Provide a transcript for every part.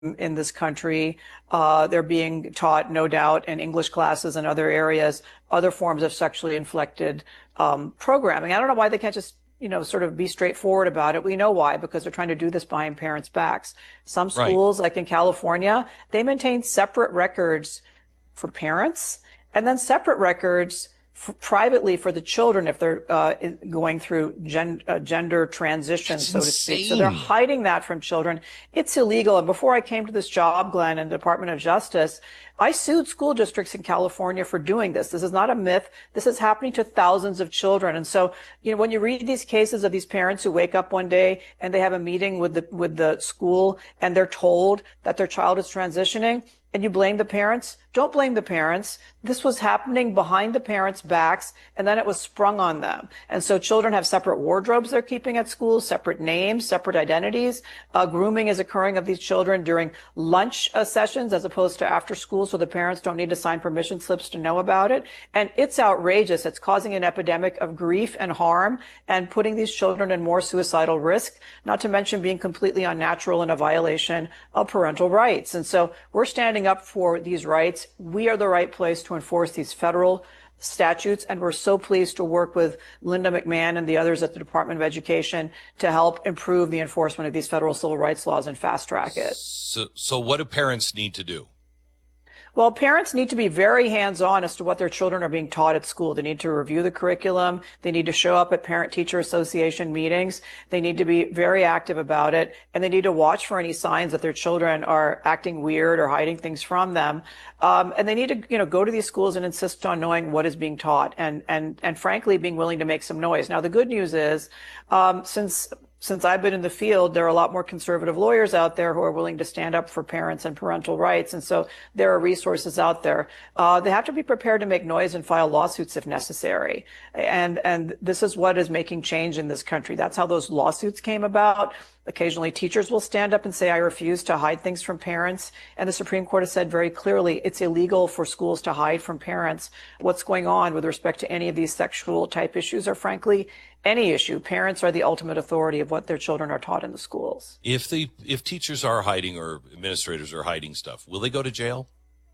in this country. They're being taught, no doubt, in English classes and other areas, other forms of sexually inflected programming. I don't know why they can't just, sort of be straightforward about it. We know why, because they're trying to do this behind parents' backs. Some Right. schools, like in California, they maintain separate records for parents and then separate records privately for the children if they're going through gender transition, That's so to speak. So they're insane. hiding that from children. It's illegal. And before I came to this job, Glenn, in the Department of Justice, I sued school districts in California for doing this. This is not a myth. This is happening to thousands of children. And so, when you read these cases of these parents who wake up one day and they have a meeting with the school and they're told that their child is transitioning, and you blame the parents, don't blame the parents. This was happening behind the parents' backs, and then it was sprung on them. And so children have separate wardrobes they're keeping at school, separate names, separate identities. Grooming is occurring of these children during lunch sessions as opposed to after school, so the parents don't need to sign permission slips to know about it. And it's outrageous. It's causing an epidemic of grief and harm and putting these children in more suicidal risk, not to mention being completely unnatural and a violation of parental rights. And so we're standing up for these rights. We are the right place to enforce these federal statutes, and we're so pleased to work with Linda McMahon and the others at the Department of Education to help improve the enforcement of these federal civil rights laws and fast track it. So what do parents need to do? Well, parents need to be very hands-on as to what their children are being taught at school. They need to review the curriculum. They need to show up at parent-teacher association meetings. They need to be very active about it. And they need to watch for any signs that their children are acting weird or hiding things from them. And they need to, go to these schools and insist on knowing what is being taught and frankly, being willing to make some noise. Now, the good news is, since I've been in the field, there are a lot more conservative lawyers out there who are willing to stand up for parents and parental rights. And so there are resources out there. They have to be prepared to make noise and file lawsuits if necessary. And this is what is making change in this country. That's how those lawsuits came about. Occasionally, teachers will stand up and say, I refuse to hide things from parents. And the Supreme Court has said very clearly it's illegal for schools to hide from parents what's going on with respect to any of these sexual type issues or, frankly, any issue. Parents are the ultimate authority of what their children are taught in the schools. If teachers are hiding or administrators are hiding stuff, will they go to jail?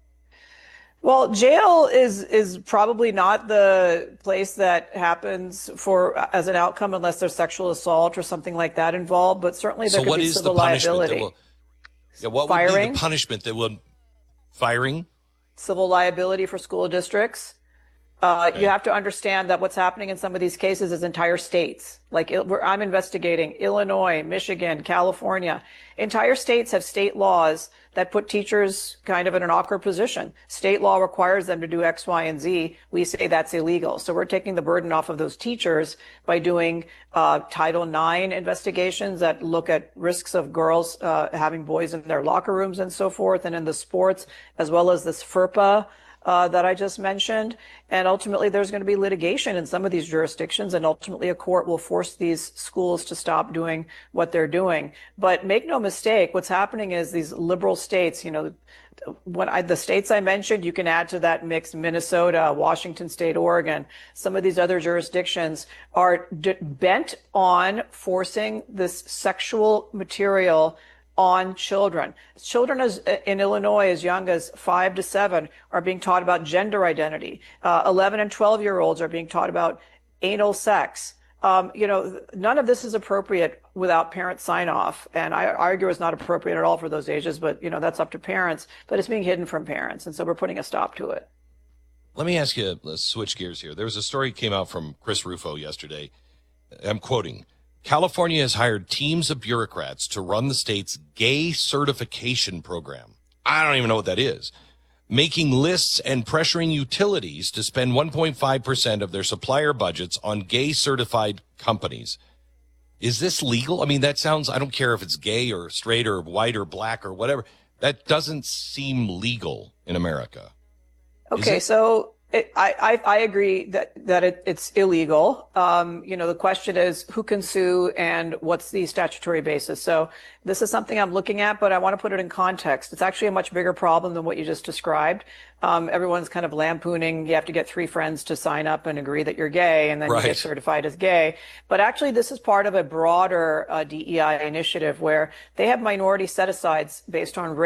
Well, jail is probably not the place that happens as an outcome unless there's sexual assault or something like that involved. But certainly there could be civil liability. What would be the punishment that will firing? Civil liability for school districts. Okay. You have to understand that what's happening in some of these cases is entire states. Like I'm investigating Illinois, Michigan, California. Entire states have state laws that put teachers kind of in an awkward position. State law requires them to do X, Y, and Z. We say that's illegal. So we're taking the burden off of those teachers by doing Title IX investigations that look at risks of girls having boys in their locker rooms and so forth, and in the sports, as well as this FERPA that I just mentioned. And ultimately, there's going to be litigation in some of these jurisdictions, and ultimately a court will force these schools to stop doing what they're doing. But make no mistake, what's happening is these liberal states, the states I mentioned, you can add to that mix Minnesota, Washington State, Oregon. Some of these other jurisdictions are bent on forcing this sexual material on children. Children in Illinois as young as 5 to 7 are being taught about gender identity. 11 and 12-year-olds are being taught about anal sex. None of this is appropriate without parent sign-off. And I argue it's not appropriate at all for those ages, but, that's up to parents. But it's being hidden from parents. And so we're putting a stop to it. Let me ask you, let's switch gears here. There was a story that came out from Chris Rufo yesterday. I'm quoting, California has hired teams of bureaucrats to run the state's gay certification program. I don't even know what that is. Making lists and pressuring utilities to spend 1.5% of their supplier budgets on gay certified companies. Is this legal? I mean, that sounds, I don't care if it's gay or straight or white or black or whatever. That doesn't seem legal in America. Okay, so I agree that it's illegal. The question is who can sue and what's the statutory basis. So this is something I'm looking at, but I want to put it in context. It's actually a much bigger problem than what you just described. Everyone's kind of lampooning. You have to get 3 friends to sign up and agree that you're gay, and then you get certified as gay. But actually, this is part of a broader DEI initiative where they have minority set-asides based on